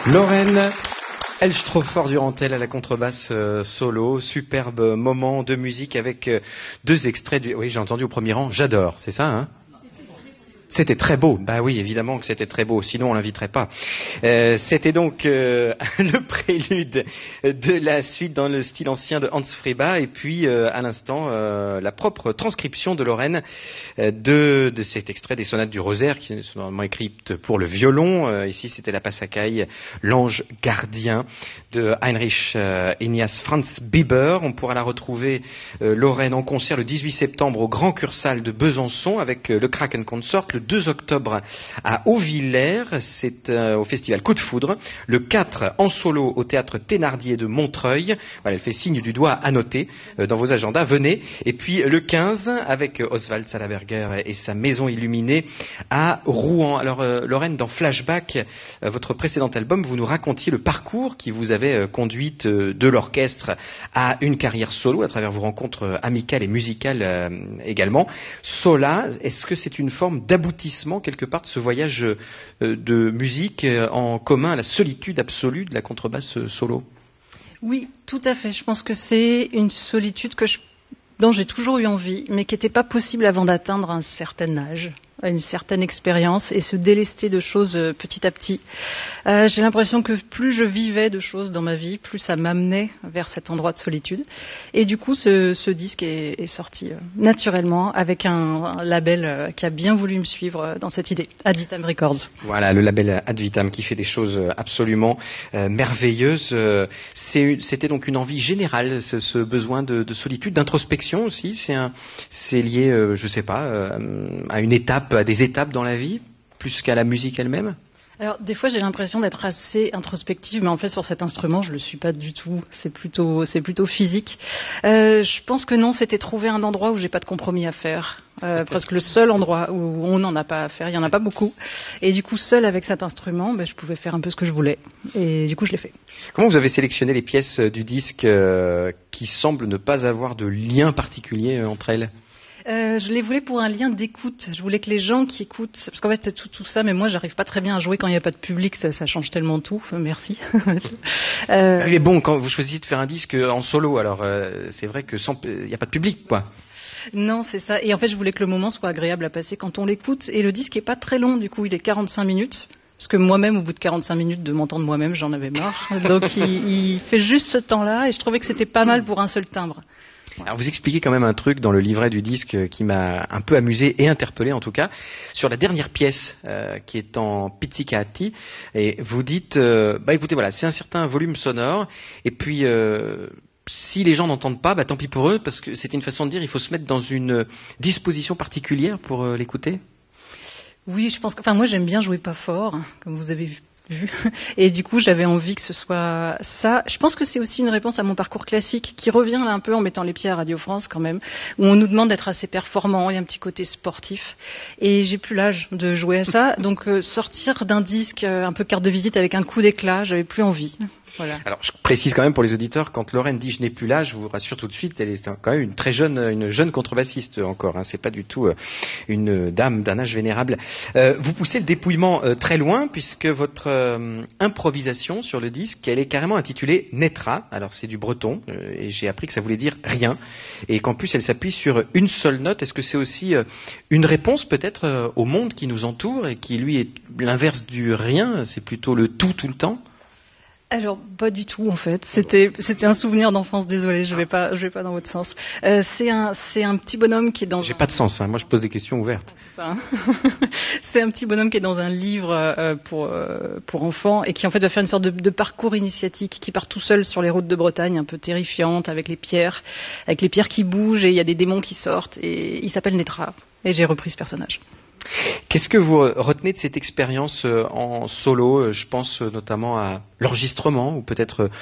Lorraine Elstrofer-Durantel à la contrebasse solo, superbe moment de musique avec deux extraits du... Oui, j'ai entendu au premier rang, j'adore, c'est ça, hein? C'était très beau. Bah oui, évidemment que c'était très beau, sinon on l'inviterait pas. C'était donc le prélude de la suite dans le style ancien de Hans Freba, et puis à l'instant la propre transcription de Lorraine de cet extrait des sonates du Rosaire, qui est normalement écrite pour le violon. Ici, c'était la Passacaille, l'ange gardien de Heinrich Ignaz Franz Biber. On pourra la retrouver, Lorraine, en concert le 18 septembre au Grand Cursal de Besançon avec le Kraken Consort, le 2 octobre à Hauvillers, c'est au festival Coup de Foudre, le 4 en solo au théâtre Thénardier de Montreuil. Voilà, elle fait signe du doigt à noter dans vos agendas, venez. Et puis le 15 avec Oswald Salaberger et sa maison illuminée à Rouen. Alors Lorraine, dans Flashback, votre précédent album, vous nous racontiez le parcours qui vous avait conduite de l'orchestre à une carrière solo à travers vos rencontres amicales et musicales également. Sola, est-ce que c'est une forme d'aboutissement quelque part de ce voyage de musique en commun à la solitude absolue de la contrebasse solo? Oui, tout à fait. Je pense que c'est une solitude dont j'ai toujours eu envie, mais qui n'était pas possible avant d'atteindre un certain âge, une certaine expérience, et se délester de choses petit à petit. J'ai l'impression que plus je vivais de choses dans ma vie, plus ça m'amenait vers cet endroit de solitude. Et du coup, ce disque est sorti naturellement avec un label qui a bien voulu me suivre dans cette idée, Ad Vitam Records. Voilà, le label Ad Vitam qui fait des choses absolument merveilleuses. C'était donc une envie générale, ce besoin de solitude, d'introspection aussi. C'est lié, je sais pas, à une étape, à des étapes dans la vie, plus qu'à la musique elle-même? Alors, des fois, j'ai l'impression d'être assez introspective, mais en fait, sur cet instrument, je le suis pas du tout. C'est plutôt physique. Je pense que non, c'était trouver un endroit où j'ai pas de compromis à faire. Presque le seul endroit où on n'en a pas à faire. Il y en a pas beaucoup. Et du coup, seul avec cet instrument, je pouvais faire un peu ce que je voulais. Et du coup, je l'ai fait. Comment vous avez sélectionné les pièces du disque qui semblent ne pas avoir de lien particulier entre elles? Je les voulais pour un lien d'écoute. Je voulais que les gens qui écoutent, parce qu'en fait c'est tout ça, mais moi j'arrive pas très bien à jouer quand il n'y a pas de public, ça change tellement tout. Merci. Mais bon, quand vous choisissez de faire un disque en solo, alors c'est vrai que il n'y a pas de public, quoi. Non, c'est ça. Et en fait, je voulais que le moment soit agréable à passer quand on l'écoute. Et le disque est pas très long, du coup, il est 45 minutes. Parce que moi-même, au bout de 45 minutes de m'entendre moi-même, j'en avais marre. Donc il fait juste ce temps-là, et je trouvais que c'était pas mal pour un seul timbre. Alors vous expliquez quand même un truc dans le livret du disque qui m'a un peu amusé et interpellé en tout cas, sur la dernière pièce qui est en pizzicati, et vous dites, écoutez, voilà, c'est un certain volume sonore, et puis si les gens n'entendent pas, tant pis pour eux, parce que c'était une façon de dire, il faut se mettre dans une disposition particulière pour l'écouter. Oui, je pense moi j'aime bien jouer pas fort, comme vous avez vu. Et du coup, j'avais envie que ce soit ça. Je pense que c'est aussi une réponse à mon parcours classique qui revient là un peu en mettant les pieds à Radio France quand même, où on nous demande d'être assez performant, il y a un petit côté sportif. Et j'ai plus l'âge de jouer à ça, donc sortir d'un disque un peu carte de visite avec un coup d'éclat, j'avais plus envie. Voilà. Alors, je précise quand même pour les auditeurs, quand Lorraine dit je n'ai plus l'âge, je vous rassure tout de suite, elle est quand même une jeune contrebassiste encore, hein, c'est pas du tout une dame d'un âge vénérable. Vous poussez le dépouillement très loin, puisque votre improvisation sur le disque, elle est carrément intitulée Netra, alors c'est du breton, et j'ai appris que ça voulait dire rien, et qu'en plus elle s'appuie sur une seule note. Est-ce que c'est aussi une réponse peut-être au monde qui nous entoure, et qui lui est l'inverse du rien, c'est plutôt le tout le temps? Alors, pas du tout, en fait. C'était un souvenir d'enfance, désolé, je vais pas dans votre sens. C'est un petit bonhomme qui est dans... J'ai pas de sens, hein. Moi je pose des questions ouvertes. C'est ça, hein. C'est un petit bonhomme qui est dans un livre pour enfants, et qui en fait va faire une sorte de parcours initiatique, qui part tout seul sur les routes de Bretagne, un peu terrifiante, avec les pierres qui bougent, et il y a des démons qui sortent, et il s'appelle Netra. Et j'ai repris ce personnage. Qu'est-ce que vous retenez de cette expérience en solo? Je pense notamment à l'enregistrement, ou peut-être